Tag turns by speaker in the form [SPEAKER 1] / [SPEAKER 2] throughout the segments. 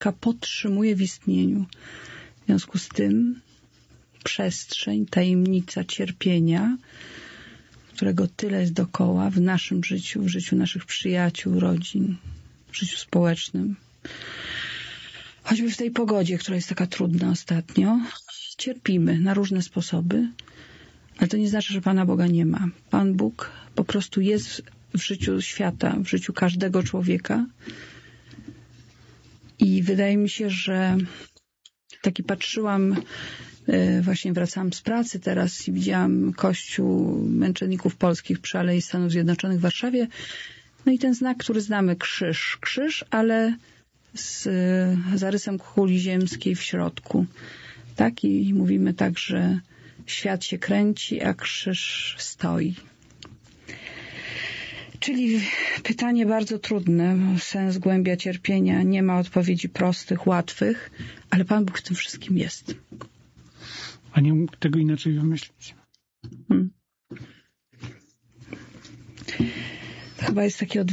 [SPEAKER 1] podtrzymuje w istnieniu. W związku z tym przestrzeń, tajemnica cierpienia, którego tyle jest dookoła w naszym życiu, w życiu naszych przyjaciół, rodzin, w życiu społecznym. Choćby w tej pogodzie, która jest taka trudna ostatnio, cierpimy na różne sposoby, ale to nie znaczy, że Pana Boga nie ma. Pan Bóg po prostu jest w życiu świata, w życiu każdego człowieka. I wydaje mi się, że taki patrzyłam, właśnie wracałam z pracy teraz i widziałam Kościół Męczenników Polskich przy Alei Stanów Zjednoczonych w Warszawie. No i ten znak, który znamy, krzyż. Krzyż, ale z zarysem kuli ziemskiej w środku. Tak? I mówimy tak, że świat się kręci, a krzyż stoi. Czyli pytanie bardzo trudne, sens, głębia cierpienia, nie ma odpowiedzi prostych, łatwych, ale Pan Bóg w tym wszystkim jest.
[SPEAKER 2] A nie mógł tego inaczej wymyślić.
[SPEAKER 1] To chyba jest taka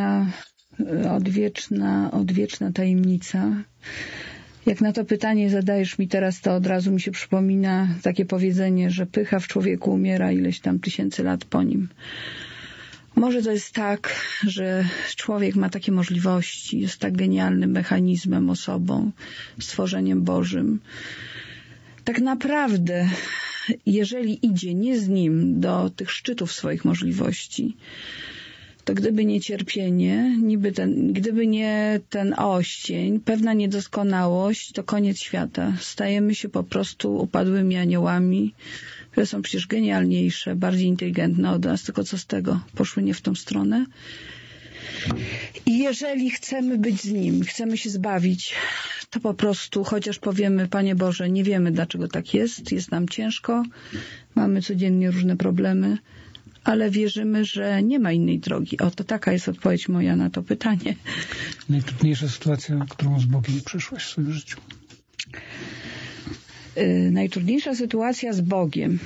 [SPEAKER 1] odwieczna tajemnica. Jak na to pytanie zadajesz mi teraz, to od razu mi się przypomina takie powiedzenie, że pycha w człowieku umiera ileś tam tysięcy lat po nim. Może to jest tak, że człowiek ma takie możliwości, jest tak genialnym mechanizmem, osobą, stworzeniem Bożym. Tak naprawdę, jeżeli idzie nie z nim do tych szczytów swoich możliwości, to gdyby nie cierpienie, gdyby nie ten oścień, pewna niedoskonałość, to koniec świata. Stajemy się po prostu upadłymi aniołami, które są przecież genialniejsze, bardziej inteligentne od nas, tylko co z tego? Poszły nie w tą stronę. I jeżeli chcemy być z Nim, chcemy się zbawić, to po prostu, chociaż powiemy, Panie Boże, nie wiemy, dlaczego tak jest nam ciężko, mamy codziennie różne problemy, ale wierzymy, że nie ma innej drogi. Oto taka jest odpowiedź moja na to pytanie.
[SPEAKER 2] Najtrudniejsza sytuacja, którą z Bogiem przeszłaś w swoim życiu?
[SPEAKER 1] Najtrudniejsza sytuacja z Bogiem.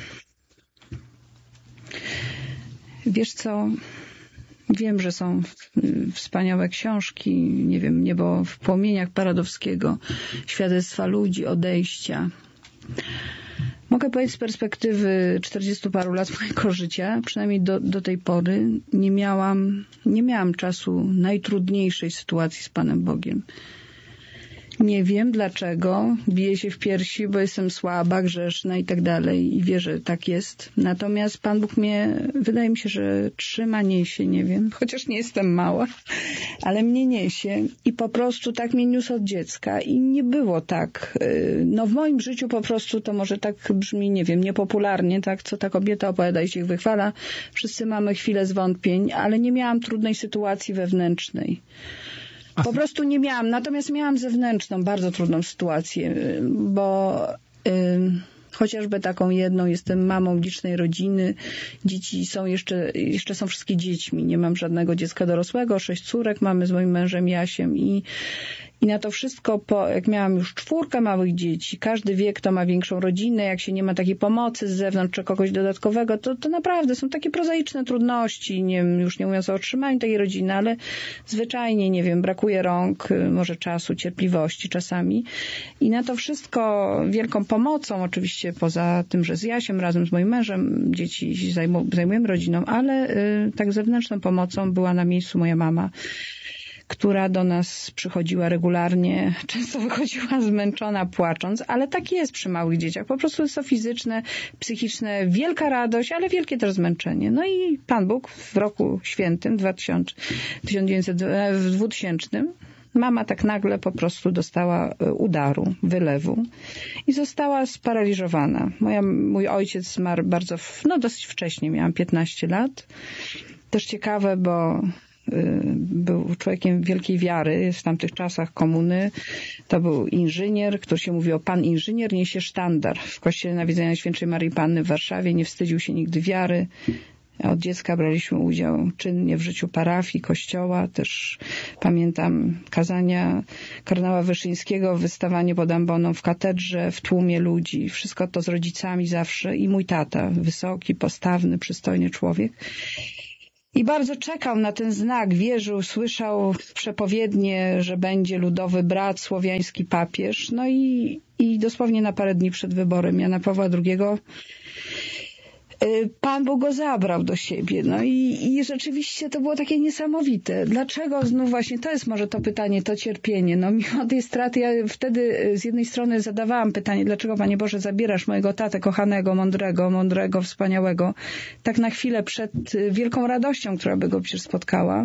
[SPEAKER 1] Wiesz co, wiem, że są wspaniałe książki, nie wiem, Niebo w płomieniach Paradowskiego, świadectwa ludzi, odejścia. Mogę powiedzieć z perspektywy 40 paru lat mojego życia, przynajmniej do tej pory, nie miałam czasu najtrudniejszej sytuacji z Panem Bogiem. Nie wiem dlaczego, biję się w piersi, bo jestem słaba, grzeszna i tak dalej i wierzę, że tak jest. Natomiast Pan Bóg mnie, wydaje mi się, że trzyma, niesie, nie wiem, chociaż nie jestem mała, ale mnie niesie i po prostu tak mnie niósł od dziecka i nie było tak. No w moim życiu po prostu to może tak brzmi, nie wiem, niepopularnie, tak, co ta kobieta opowiada i się ich wychwala. Wszyscy mamy chwilę zwątpień, ale nie miałam trudnej sytuacji wewnętrznej. Po prostu nie miałam. Natomiast miałam zewnętrzną, bardzo trudną sytuację, bo chociażby taką jedną, jestem mamą licznej rodziny, dzieci są jeszcze są wszystkie dziećmi, nie mam żadnego dziecka dorosłego, 6 córek mamy z moim mężem Jasiem i na to wszystko, jak miałam już 4 małych dzieci, każdy wie, kto ma większą rodzinę, jak się nie ma takiej pomocy z zewnątrz czy kogoś dodatkowego, to naprawdę są takie prozaiczne trudności, już nie mówiąc o utrzymaniu takiej rodziny, ale zwyczajnie, nie wiem, brakuje rąk, może czasu, cierpliwości czasami. I na to wszystko wielką pomocą, oczywiście poza tym, że z Jasiem razem z moim mężem dzieci zajmujemy rodziną, ale tak zewnętrzną pomocą była na miejscu moja mama, która do nas przychodziła regularnie, często wychodziła zmęczona, płacząc, ale tak jest przy małych dzieciach. Po prostu jest to fizyczne, psychiczne, wielka radość, ale wielkie też zmęczenie. No i Pan Bóg w roku świętym, w 2000, mama tak nagle po prostu dostała udaru, wylewu i została sparaliżowana. Mój ojciec zmarł dosyć wcześnie, miałam 15 lat. Też ciekawe, bo był człowiekiem wielkiej wiary w tamtych czasach komuny. To był inżynier, który się mówił, pan inżynier niesie sztandar. W kościele Nawiedzenia Świętej Maryi Panny w Warszawie nie wstydził się nigdy wiary. Od dziecka braliśmy udział czynnie w życiu parafii, kościoła. Też pamiętam kazania kardynała Wyszyńskiego, wystawanie pod amboną w katedrze, w tłumie ludzi. Wszystko to z rodzicami zawsze. I mój tata, wysoki, postawny, przystojny człowiek. I bardzo czekał na ten znak, wierzył, słyszał przepowiednie, że będzie ludowy brat, słowiański papież. No i dosłownie na parę dni przed wyborem Jana Pawła II Pan Bóg go zabrał do siebie. No i rzeczywiście to było takie niesamowite. Dlaczego znów właśnie, to jest może to pytanie, to cierpienie. No mimo tej straty, ja wtedy z jednej strony zadawałam pytanie, dlaczego Panie Boże zabierasz mojego tatę kochanego, mądrego, wspaniałego, tak na chwilę przed wielką radością, która by go przecież spotkała.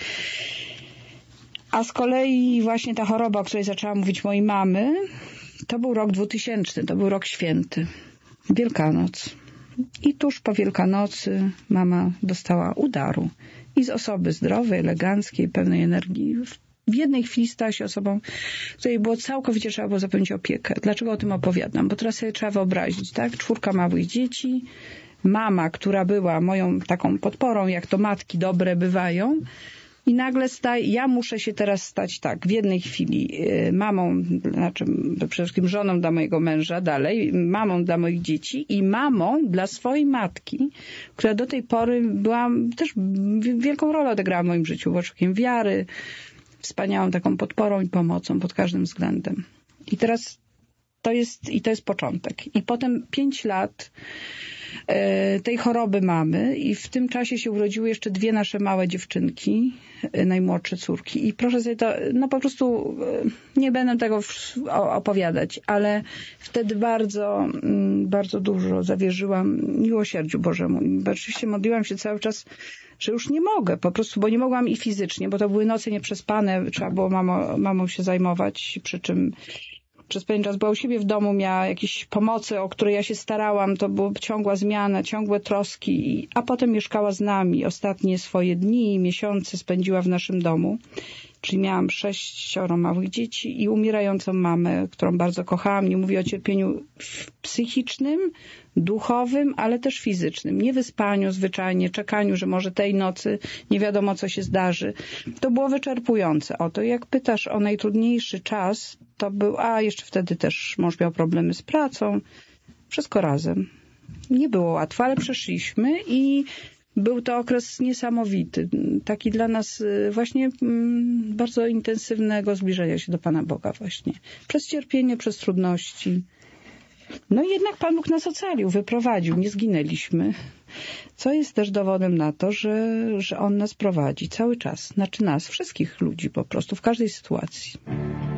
[SPEAKER 1] A z kolei właśnie ta choroba, o której zaczęłam mówić mojej mamy, to był rok 2000, to był rok święty. Wielkanoc. I tuż po Wielkanocy mama dostała udaru. I z osoby zdrowej, eleganckiej, pełnej energii w jednej chwili stała się osobą, której było całkowicie trzeba było zapewnić opiekę. Dlaczego o tym opowiadam? Bo teraz sobie trzeba wyobrazić, tak? 4 małych dzieci, mama, która była moją taką podporą, jak to matki dobre bywają, i nagle ja muszę się teraz stać tak, w jednej chwili mamą, znaczy przede wszystkim żoną dla mojego męża, dalej, mamą dla moich dzieci i mamą dla swojej matki, która do tej pory była też wielką rolę odegrała w moim życiu, oczkiem wiary, wspaniałą taką podporą i pomocą pod każdym względem. I teraz to jest początek. I potem 5 lat tej choroby mamy i w tym czasie się urodziły jeszcze 2 nasze małe dziewczynki, najmłodsze córki. I proszę sobie to, no po prostu nie będę tego opowiadać, ale wtedy bardzo, bardzo dużo zawierzyłam miłosierdziu Bożemu. I oczywiście modliłam się cały czas, że już nie mogę, po prostu, bo nie mogłam i fizycznie, bo to były noce nieprzespane, trzeba było mamą się zajmować, przy czym przez pewien czas była u siebie w domu, miała jakieś pomocy, o które ja się starałam, to była ciągła zmiana, ciągłe troski, a potem mieszkała z nami. Ostatnie swoje dni i miesiące spędziła w naszym domu, czyli miałam 6 małych dzieci i umierającą mamę, którą bardzo kochałam. Nie mówię o cierpieniu psychicznym, duchowym, ale też fizycznym. Niewyspaniu zwyczajnie, czekaniu, że może tej nocy nie wiadomo, co się zdarzy. To było wyczerpujące. Oto jak pytasz o najtrudniejszy czas, to był, jeszcze wtedy też mąż miał problemy z pracą. Wszystko razem. Nie było łatwo, ale przeszliśmy i był to okres niesamowity. Taki dla nas właśnie bardzo intensywnego zbliżenia się do Pana Boga właśnie. Przez cierpienie, przez trudności. No i jednak Pan Bóg nas ocalił, wyprowadził, nie zginęliśmy. Co jest też dowodem na to, że On nas prowadzi cały czas. Znaczy nas, wszystkich ludzi po prostu, w każdej sytuacji.